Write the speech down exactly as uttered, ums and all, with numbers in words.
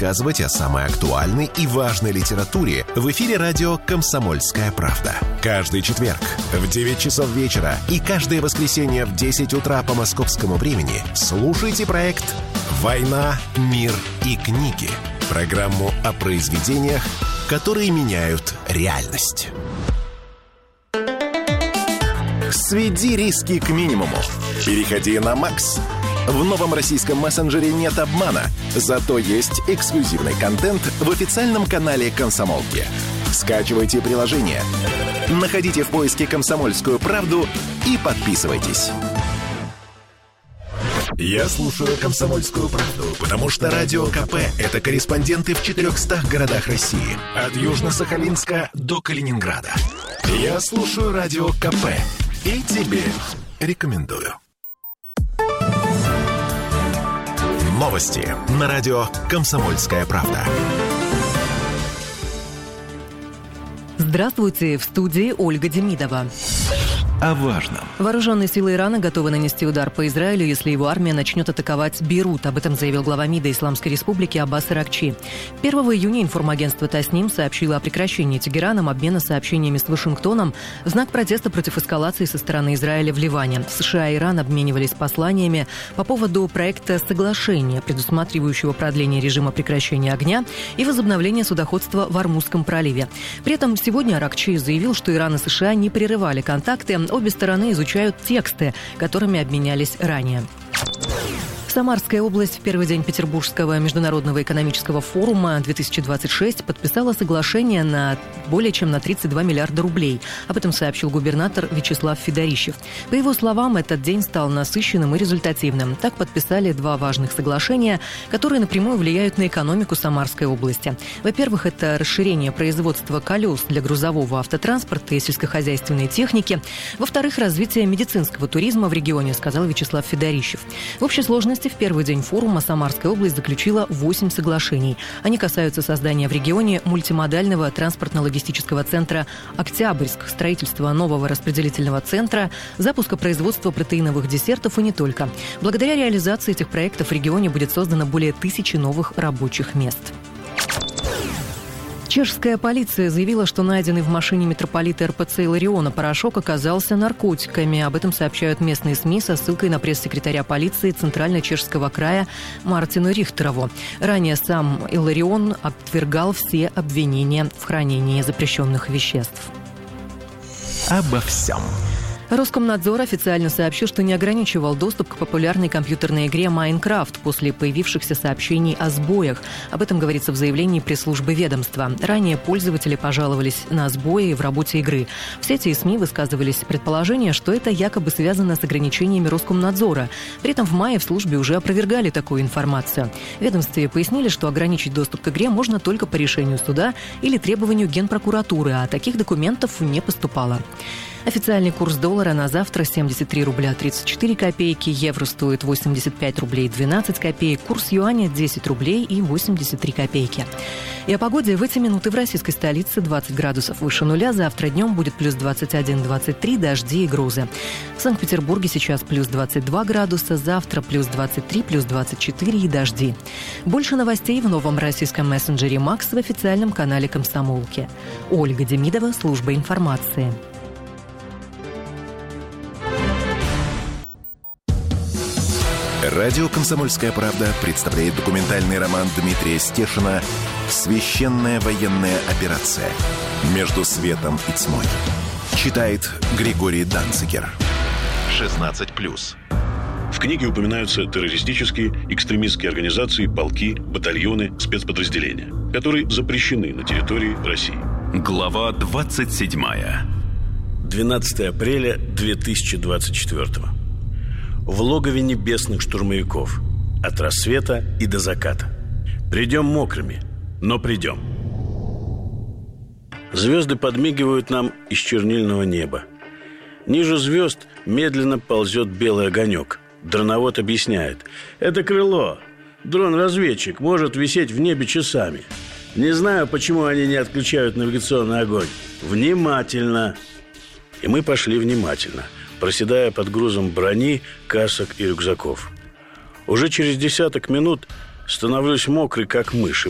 рассказывать о самой актуальной и важной литературе в эфире радио «Комсомольская правда». Каждый четверг в девять часов вечера и каждое воскресенье в десять утра по московскому времени слушайте проект «Война, мир и книги». Программу о произведениях, которые меняют реальность. Сведи риски к минимуму. Переходи на Макс. В новом российском мессенджере нет обмана, зато есть эксклюзивный контент в официальном канале «Комсомолки». Скачивайте приложение, находите в поиске «Комсомольскую правду» и подписывайтесь. Я слушаю «Комсомольскую правду», потому что Радио КП – это корреспонденты в четырехстах городах России. От Южно-Сахалинска до Калининграда. Я слушаю Радио КП и тебе рекомендую. Новости на радио «Комсомольская правда». Здравствуйте, в студии Ольга Демидова. О важном. Вооруженные силы Ирана готовы нанести удар по Израилю, если его армия начнет атаковать Бейрут. Об этом заявил глава МИДа Исламской Республики Аббас Аракчи. первого июня информагентство Тасним сообщило о прекращении Тегераном обмена сообщениями с Вашингтоном в знак протеста против эскалации со стороны Израиля в Ливане. США и Иран обменивались посланиями по поводу проекта соглашения, предусматривающего продление режима прекращения огня и возобновление судоходства в Ормузском проливе. При этом сегодня Аракчи заявил, что Иран и США не прерывали контакты. Обе стороны изучают тексты, которыми обменялись ранее. Самарская область в первый день Петербургского международного экономического форума две тысячи двадцать шесть подписала соглашение на более чем на тридцать два миллиарда рублей. Об этом сообщил губернатор Вячеслав Федорищев. По его словам, этот день стал насыщенным и результативным. Так подписали два важных соглашения, которые напрямую влияют на экономику Самарской области. Во-первых, это расширение производства колес для грузового автотранспорта и сельскохозяйственной техники. Во-вторых, развитие медицинского туризма в регионе, сказал Вячеслав Федорищев. В общей сложности в первый день форума Самарская область заключила восемь соглашений. Они касаются создания в регионе мультимодального транспортно-логистического центра «Октябрьск», строительства нового распределительного центра, запуска производства протеиновых десертов и не только. Благодаря реализации этих проектов в регионе будет создано более тысячи новых рабочих мест. Чешская полиция заявила, что найденный в машине митрополита эр пэ цэ Илариона порошок оказался наркотиками. Об этом сообщают местные СМИ со ссылкой на пресс-секретаря полиции Центрально-Чешского края Мартину Рихтерову. Ранее сам Иларион отвергал все обвинения в хранении запрещенных веществ. Обо всем. Роскомнадзор официально сообщил, что не ограничивал доступ к популярной компьютерной игре «Майнкрафт» после появившихся сообщений о сбоях. Об этом говорится в заявлении пресс-службы ведомства. Ранее пользователи пожаловались на сбои в работе игры. В сети и СМИ высказывались предположения, что это якобы связано с ограничениями Роскомнадзора. При этом в мае в службе уже опровергали такую информацию. В ведомстве пояснили, что ограничить доступ к игре можно только по решению суда или требованию Генпрокуратуры, а таких документов не поступало. Официальный курс доллара на завтра семьдесят три рубля тридцать четыре копейки, евро стоит восемьдесят пять рублей двенадцать копеек, курс юаня десять рублей и восемьдесят три копейки. И о погоде в эти минуты в российской столице двадцать градусов выше нуля, завтра днем будет плюс двадцать один - двадцать три, дожди и грозы. В Санкт-Петербурге сейчас плюс двадцать два градуса, завтра плюс двадцать три, плюс двадцать четыре и дожди. Больше новостей в новом российском мессенджере «Макс» в официальном канале «Комсомолки». Ольга Демидова, служба информации. Радио «Комсомольская правда» представляет документальный роман Дмитрия Стешина «Священная военная операция. Между светом и тьмой». Читает Григорий Данцигер. шестнадцать плюс. В книге упоминаются террористические, экстремистские организации, полки, батальоны, спецподразделения, которые запрещены на территории России. Глава двадцать седьмая. двенадцатого апреля две тысячи двадцать четвёртого. В логове небесных штурмовиков. От рассвета и до заката. Придем мокрыми, но придем. Звезды подмигивают нам из чернильного неба. Ниже звезд медленно ползет белый огонек. Дроновод объясняет: это крыло. Дрон-разведчик может висеть в небе часами. Не знаю, почему они не отключают навигационный огонь. Внимательно. И мы пошли внимательно, проседая под грузом брони, касок и рюкзаков. Уже через десяток минут становлюсь мокрый, как мышь, и